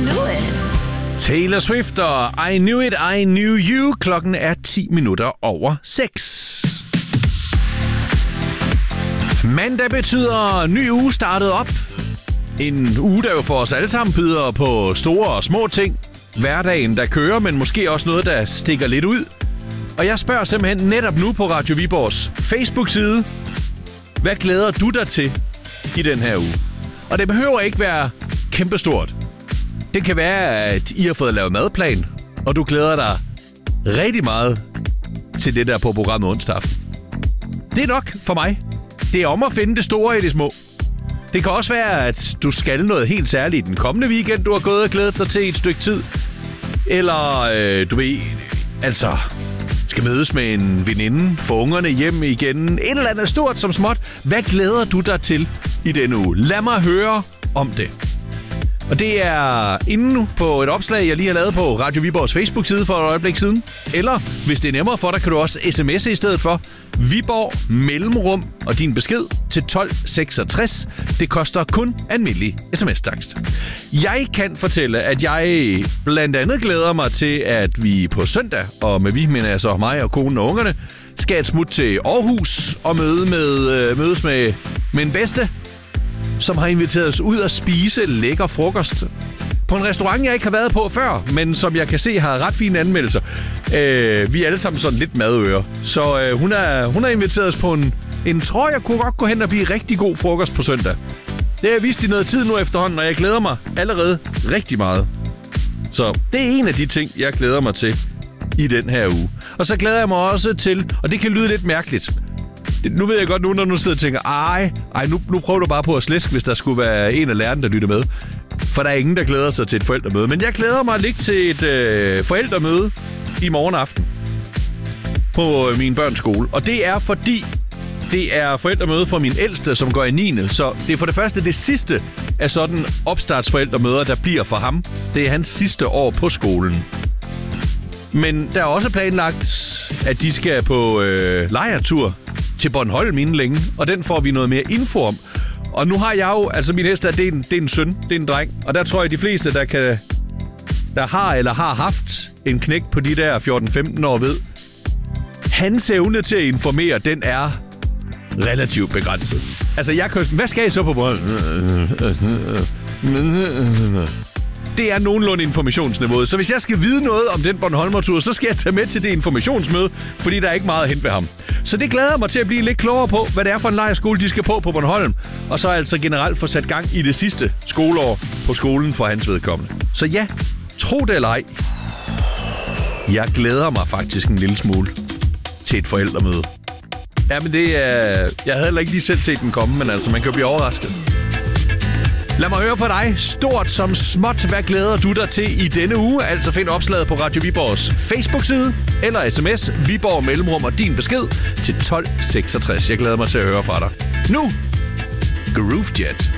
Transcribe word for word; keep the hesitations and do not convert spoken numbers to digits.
knew it. Taylor Swift og I Knew It, I Knew You. Klokken er ti minutter over seks. Mandag betyder ny uge startet op. En uge, der jo for os alle sammen byder på store og små ting. Hverdagen, der kører, men måske også noget, der stikker lidt ud. Og jeg spørger simpelthen netop nu på Radio Viborgs Facebook-side, hvad glæder du dig til i den her uge? Og det behøver ikke være kæmpestort. Det kan være, at I har fået lavet madplan, og du glæder dig rigtig meget til det der på programmet onsdag aften. Det er nok for mig. Det er om at finde det store i det små. Det kan også være, at du skal noget helt særligt den kommende weekend, du har gået og glædet dig til et stykke tid. Eller, øh, du ved, altså, skal mødes med en veninde, få ungerne hjem igen. Et eller andet stort som småt. Hvad glæder du dig til i denne uge? Lad mig høre om det. Og det er inde på et opslag, jeg lige har lavet på Radio Viborgs Facebook-side for et øjeblik siden. Eller, hvis det er nemmere for dig, kan du også sms'e i stedet for. Viborg Mellemrum og din besked til tolv seksogtres. Det koster kun almindelig sms-takst. Jeg kan fortælle, at jeg blandt andet glæder mig til, at vi på søndag, og med vi mener jeg så mig og konen og ungerne, skal et smut til Aarhus og møde med, øh, mødes med min bedste, som har inviteret os ud at spise lækker frokost på en restaurant, jeg ikke har været på før, men som jeg kan se har ret fine anmeldelser. Øh, vi er alle sammen sådan lidt madører. Så øh, hun, er, hun har inviteret os på en, en, tror jeg kunne godt gå hen og blive rigtig god frokost på søndag. Det har jeg vist i noget tid nu efterhånden, og jeg glæder mig allerede rigtig meget. Så det er en af de ting, jeg glæder mig til i den her uge. Og så glæder jeg mig også til, og det kan lyde lidt mærkeligt, nu ved jeg godt nu, når du sidder og tænker, ej, ej nu, nu prøver du bare på at slæske, hvis der skulle være en af lærerne, der lytter med. For der er ingen, der glæder sig til et forældremøde. Men jeg glæder mig lidt til et øh, forældremøde i morgen aften på øh, min børns skole. Og det er fordi, det er forældremøde for min ældste, som går i niende. Så det er for det første det sidste af sådan opstartsforældremøder, der bliver for ham. Det er hans sidste år på skolen. Men der er også planlagt, at de skal på øh, lejretur til Bornholm inden længe, og den får vi noget mere info om. Og nu har jeg jo, altså min hest, det er en, det er en søn, det er en dreng, og der tror jeg, de fleste, der kan, der har eller har haft en knæk på de der fjorten femten år ved, hans evne til at informere, den er relativt begrænset. Altså jeg kan, hvad skal I så på Bornholm? Det er nogenlunde informationsniveauet. Så hvis jeg skal vide noget om den Bornholmer-tur, så skal jeg tage med til det informationsmøde, fordi der er ikke meget at hente ved ham. Så det glæder mig til at blive lidt klogere på, hvad det er for en lejrskole, de skal på på Bornholm. Og så altså generelt få sat gang i det sidste skoleår på skolen for hans vedkommende. Så ja, tro det eller ej. Jeg glæder mig faktisk en lille smule til et forældremøde. Jamen det er... Jeg havde heller ikke lige selv set den komme, men altså man kan jo blive overrasket. Lad mig høre fra dig, stort som småt, hvad glæder du dig til i denne uge? Altså find opslaget på Radio Viborgs Facebook-side eller sms Viborg Mellemrum og din besked til tolv seksogtres. Jeg glæder mig til at høre fra dig. Nu, Groove Jet.